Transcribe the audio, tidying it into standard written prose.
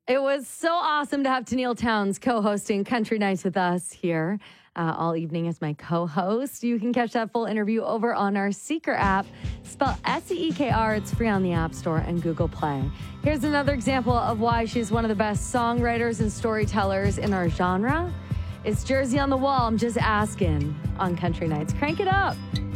It was so awesome to have Tennille Towns co-hosting Country Nights with us here all evening as my co-host. You can catch that full interview over on our Seeker app. Spell Seekr. It's free on the App Store and Google Play. Here's another example of why she's one of the best songwriters and storytellers in our genre. It's Jersey on the Wall. I'm just asking on Country Nights. Crank it up.